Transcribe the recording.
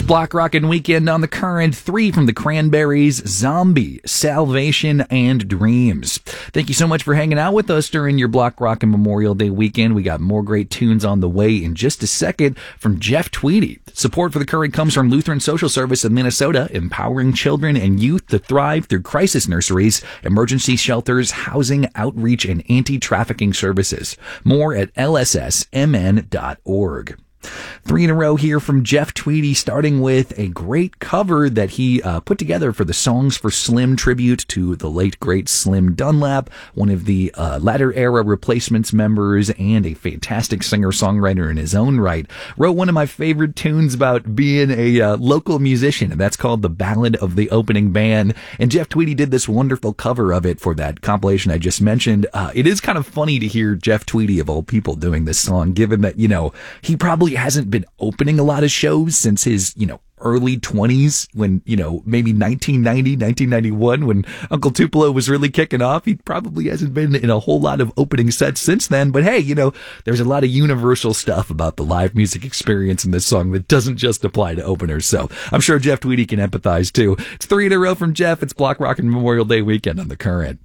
Block Rockin' Weekend on the Current. 3 from the Cranberries, Zombie, Salvation, and Dreams. Thank you so much for hanging out with us during your Block Rockin' Memorial Day weekend. We got more great tunes on the way in just a second from Jeff Tweedy. Support for the Current comes from Lutheran Social Service of Minnesota, empowering children and youth to thrive through crisis nurseries, emergency shelters, housing, outreach, and anti-trafficking services. More at lssmn.org. 3 in a row here from Jeff Tweedy, starting with a great cover that he put together for the Songs for Slim tribute to the late, great Slim Dunlap, one of the latter-era Replacements members and a fantastic singer-songwriter in his own right. Wrote one of my favorite tunes about being a local musician, and that's called The Ballad of the Opening Band. And Jeff Tweedy did this wonderful cover of it for that compilation I just mentioned. It is kind of funny to hear Jeff Tweedy, of all people, doing this song, given that, he probably hasn't been opening a lot of shows since his, early 20s when, maybe 1990, 1991 when Uncle Tupelo was really kicking off. He probably hasn't been in a whole lot of opening sets since then. But hey, there's a lot of universal stuff about the live music experience in this song that doesn't just apply to openers. So I'm sure Jeff Tweedy can empathize too. It's 3 in a row from Jeff. It's Block Rockin' Memorial Day weekend on the Current.